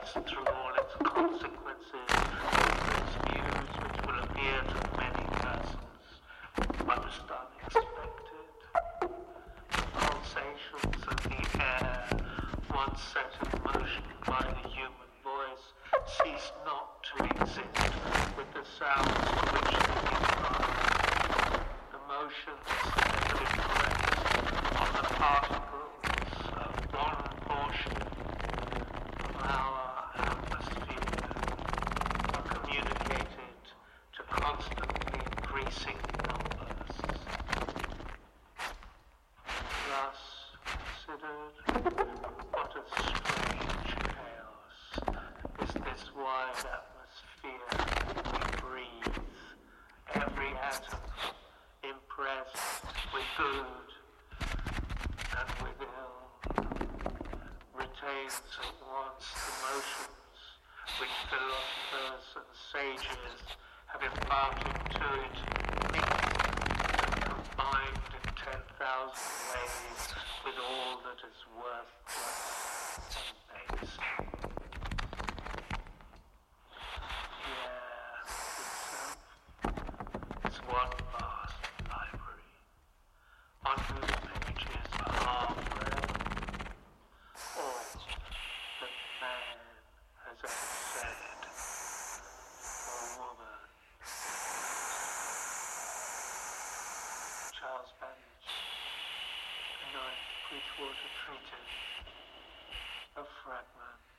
through all its consequences, its views which will appear to many persons most unexpected. Pulsations of the air, once set in motion by the human voice, cease not to exist with the sounds to which they give rise. The motions that have impressed on the particles of one portion of our atmosphere are communicated to constantly increasing numbers. Thus considered, what a strange chaos is this wide atmosphere we breathe, every atom impressed with good and with ill, retains at once the motions which philosophers and sages have imparted to it, mixed and combined in 10,000 ways with all that is worthless and base. The air itself is one vast library, on whose pages are read all that man has ever said or woman. Charles Babbage, The Ninth Bridgewater Treatise, a fragment.